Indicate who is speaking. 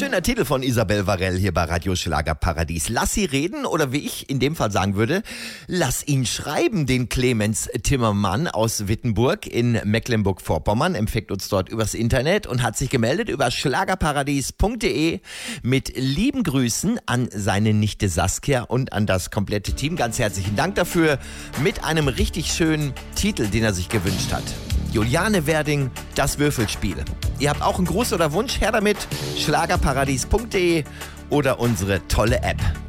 Speaker 1: Schöner Titel von Isabel Varell hier bei Radio Schlagerparadies. Lass sie reden oder wie ich in dem Fall sagen würde, lass ihn schreiben, den Clemens Timmermann aus Wittenburg in Mecklenburg-Vorpommern. Empfängt uns dort übers Internet und hat sich gemeldet über schlagerparadies.de mit lieben Grüßen an seine Nichte Saskia und an das komplette Team. Ganz herzlichen Dank dafür mit einem richtig schönen Titel, den er sich gewünscht hat. Juliane Werding, das Würfelspiel. Ihr habt auch einen Gruß oder Wunsch, her damit, schlagerparadies.de oder unsere tolle App.